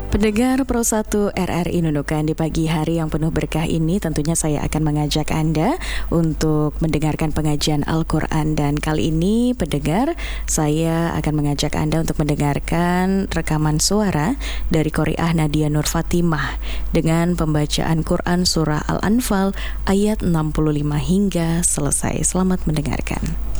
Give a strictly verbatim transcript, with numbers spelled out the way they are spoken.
Pendengar Pro satu R R I Nunukan, di pagi hari yang penuh berkah ini tentunya saya akan mengajak Anda untuk mendengarkan pengajian Al-Quran. Dan kali ini pendengar, saya akan mengajak Anda untuk mendengarkan rekaman suara dari Qori'ah Nadia Nur Fatimah dengan pembacaan Quran Surah Al-Anfal ayat enam puluh lima hingga selesai. Selamat mendengarkan.